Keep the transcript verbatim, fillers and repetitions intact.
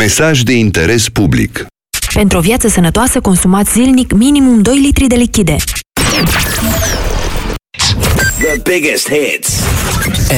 Mesaj de interes public. Pentru o viață sănătoasă, consumați zilnic minimum doi litri de lichide. The biggest hits.